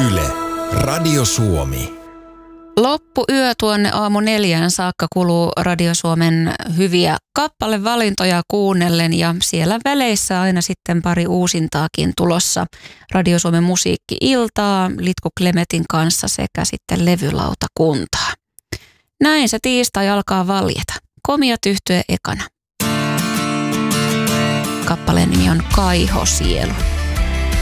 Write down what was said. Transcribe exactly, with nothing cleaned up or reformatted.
Yle, Radio Suomi. Loppuyö tuonne aamu neljään saakka kuluu Radio Suomen hyviä kappalevalintoja kuunnellen ja siellä väleissä aina sitten pari uusintaakin tulossa. Radio Suomen musiikki-iltaa Litku Klemetin kanssa sekä sitten levylautakuntaa. Näin se tiistai alkaa valjeta. Komiat yhtye ekana. Kappaleen nimi on Kaihosielu.